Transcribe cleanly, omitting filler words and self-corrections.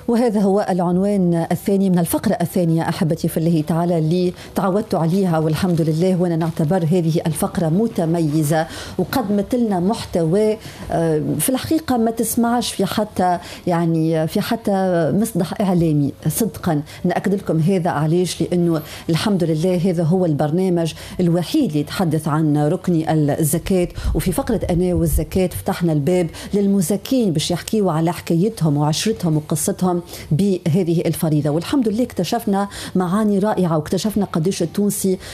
وهذا هو العنوان الثاني من الفقرة الثانية أحبتي في الله تعالى اللي تعودت عليها، والحمد لله وأنا نعتبر هذه الفقرة متميزة وقدمت لنا محتوى في الحقيقة ما تسمعش في حتى مصدح إعلامي صدقا. نأكد لكم هذا علاش؟ لأنه الحمد لله هذا هو البرنامج الوحيد اللي يتحدث عن ركن الزكاة، وفي فقرة أنا والزكاة فتحنا الباب للمزكين باش يحكيوا على حكايتهم وعشرتهم وقصتهم بهذه الفريضة. والحمد لله اكتشفنا معاني رائعة، واكتشفنا قديش التونسي